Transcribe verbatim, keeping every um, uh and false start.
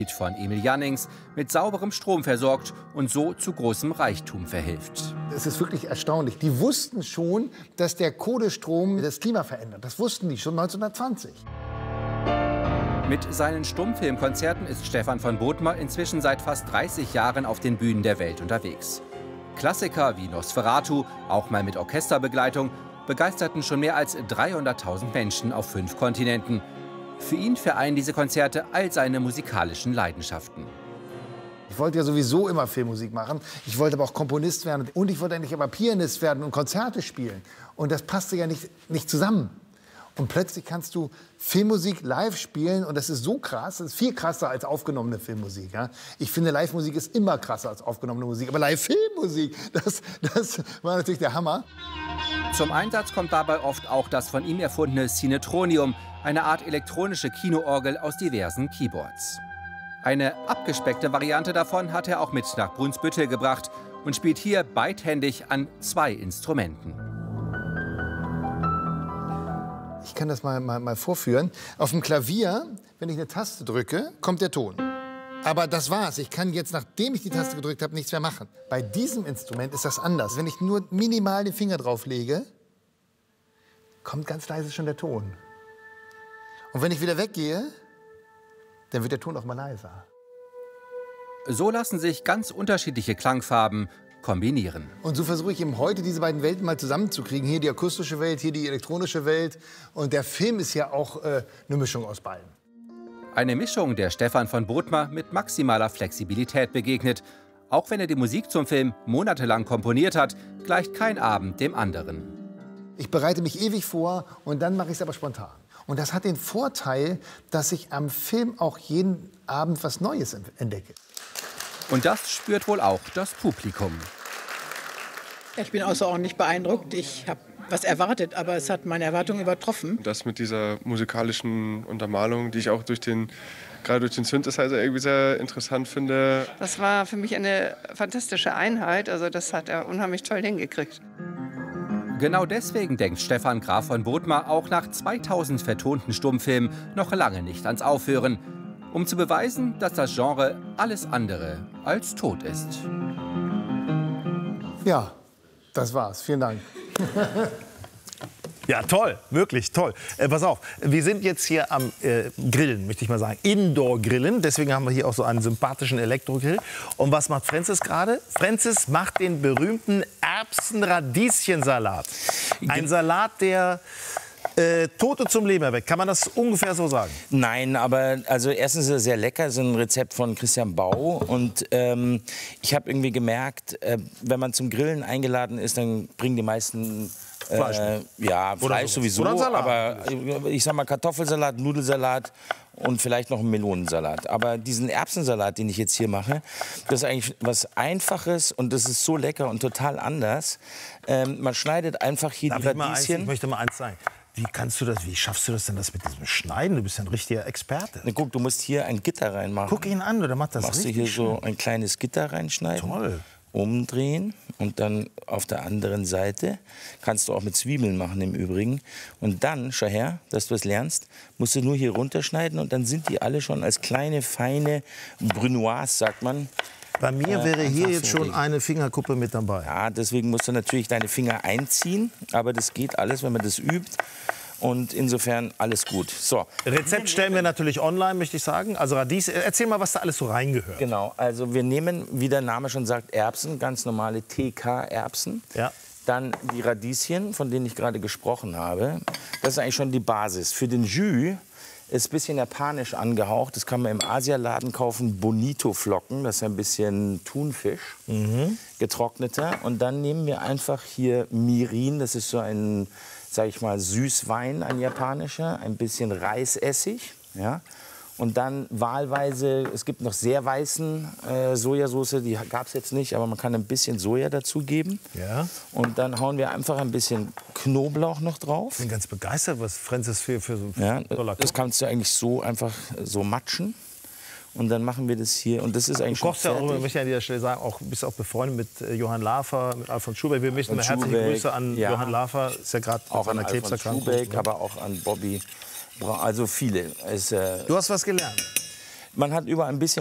von Emil Jannings mit sauberem Strom versorgt und so zu großem Reichtum verhilft. Es ist wirklich erstaunlich. Die wussten schon, dass der Kohlestrom das Klima verändert. Das wussten die schon neunzehnhundertzwanzig. Mit seinen Stummfilmkonzerten ist Stephan von Bothmer inzwischen seit fast dreißig Jahren auf den Bühnen der Welt unterwegs. Klassiker wie Nosferatu, auch mal mit Orchesterbegleitung, begeisterten schon mehr als dreihunderttausend Menschen auf fünf Kontinenten. Für ihn vereinen diese Konzerte all seine musikalischen Leidenschaften. Ich wollte ja sowieso immer Filmmusik machen. Ich wollte aber auch Komponist werden. Und ich wollte eigentlich aber Pianist werden und Konzerte spielen. Und das passte ja nicht, nicht zusammen. Und plötzlich kannst du Filmmusik live spielen. Und das ist so krass. Das ist viel krasser als aufgenommene Filmmusik. Ja? Ich finde, Live-Musik ist immer krasser als aufgenommene Musik. Aber Live-Filmmusik, das, das war natürlich der Hammer. Zum Einsatz kommt dabei oft auch das von ihm erfundene Cinetronium, eine Art elektronische Kinoorgel aus diversen Keyboards. Eine abgespeckte Variante davon hat er auch mit nach Brunsbüttel gebracht und spielt hier beidhändig an zwei Instrumenten. Ich kann das mal, mal, mal vorführen. Auf dem Klavier, wenn ich eine Taste drücke, kommt der Ton. Aber das war's. Ich kann jetzt, nachdem ich die Taste gedrückt habe, nichts mehr machen. Bei diesem Instrument ist das anders. Wenn ich nur minimal den Finger drauf lege, kommt ganz leise schon der Ton. Und wenn ich wieder weggehe, dann wird der Ton auch mal leiser. So lassen sich ganz unterschiedliche Klangfarben kombinieren. Und so versuche ich eben heute, diese beiden Welten mal zusammenzukriegen. Hier die akustische Welt, hier die elektronische Welt. Und der Film ist ja auch äh, eine Mischung aus beiden. Eine Mischung, der Stephan von Bothmer mit maximaler Flexibilität begegnet. Auch wenn er die Musik zum Film monatelang komponiert hat, gleicht kein Abend dem anderen. Ich bereite mich ewig vor und dann mache ich es aber spontan. Und das hat den Vorteil, dass ich am Film auch jeden Abend was Neues entdecke. Und das spürt wohl auch das Publikum. Ich bin außerordentlich beeindruckt. Ich habe was erwartet, aber es hat meine Erwartungen übertroffen. Das mit dieser musikalischen Untermalung, die ich auch durch den, gerade durch den Synthesizer irgendwie sehr interessant finde. Das war für mich eine fantastische Einheit. Also das hat er unheimlich toll hingekriegt. Genau deswegen denkt Stephan Graf von Bothmer auch nach zweitausend vertonten Stummfilmen noch lange nicht ans Aufhören, um zu beweisen, dass das Genre alles andere als tot ist. Ja, das war's. Vielen Dank. Ja, toll, wirklich toll. Äh, pass auf, wir sind jetzt hier am äh, Grillen, möchte ich mal sagen. Indoor-Grillen, deswegen haben wir hier auch so einen sympathischen Elektrogrill. Und was macht Francis gerade? Francis macht den berühmten Erbsen-Radieschensalat. Ein Salat, der äh, Tote zum Leben erweckt. Kann man das ungefähr so sagen? Nein, aber also erstens ist es sehr lecker. Es ist ein Rezept von Christian Bau. Und ähm, ich habe irgendwie gemerkt, äh, wenn man zum Grillen eingeladen ist, dann bringen die meisten Fleisch. Äh, ja, Oder Fleisch so. sowieso, Oder Salat. aber ich sag mal Kartoffelsalat, Nudelsalat und vielleicht noch einen Melonensalat. Aber diesen Erbsensalat, den ich jetzt hier mache, das ist eigentlich was Einfaches und das ist so lecker und total anders. Ähm, man schneidet einfach hier Darf die ich, mal eins, Radieschen. ich möchte mal eins sagen. Wie kannst du das, wie schaffst du das denn das mit diesem Schneiden? Du bist ja ein richtiger Experte. Na, guck, du musst hier ein Gitter reinmachen. Guck ihn an, der macht das Machst du richtig hier so schön. ein kleines Gitter reinschneiden. Toll. Umdrehen und dann auf der anderen Seite kannst du auch mit Zwiebeln machen im Übrigen. Und dann, schau her, dass du es lernst, musst du nur hier runterschneiden und dann sind die alle schon als kleine, feine Brunoise, sagt man. Bei mir äh, wäre hier jetzt schon fertig. eine Fingerkuppe mit dabei. Ja, deswegen musst du natürlich deine Finger einziehen, aber das geht alles, wenn man das übt. Und insofern alles gut. So. Rezept stellen wir natürlich online, möchte ich sagen. Also Radieschen, erzähl mal, was da alles so reingehört. Genau, also wir nehmen, wie der Name schon sagt, Erbsen, ganz normale T K-Erbsen. Ja. Dann die Radieschen, von denen ich gerade gesprochen habe. Das ist eigentlich schon die Basis. Für den Jus ist ein bisschen japanisch angehaucht. Das kann man im Asialaden kaufen. Bonito-Flocken, das ist ein bisschen Thunfisch, mhm. getrockneter. Und dann nehmen wir einfach hier Mirin, das ist so ein, sag ich mal, Süßwein, ein japanischer, ein bisschen Reisessig, ja. Und dann wahlweise, es gibt noch sehr weißen äh, Sojasauce, die gab es jetzt nicht, aber man kann ein bisschen Soja dazugeben. Ja. Und dann hauen wir einfach ein bisschen Knoblauch noch drauf. Ich bin ganz begeistert, was Francis für, für so Ja, toller das kannst du eigentlich so einfach so matschen. Und dann machen wir das hier. Und das ist eigentlich Du kochst schon ja auch, fertig. ich möchte an dieser Stelle sagen, auch, bist auch befreundet mit äh, Johann Lafer, mit Alfons Schubeck. Wir möchten mal Alfons herzliche Schubeck, Grüße an ja. Johann Lafer. Ist ja gerade mit Auch an seiner Alfons Krebserkrankung. Schubeck, aber auch an Bobby. Bra- Also viele. Es, äh, Du hast was gelernt. Man hat überall ein bisschen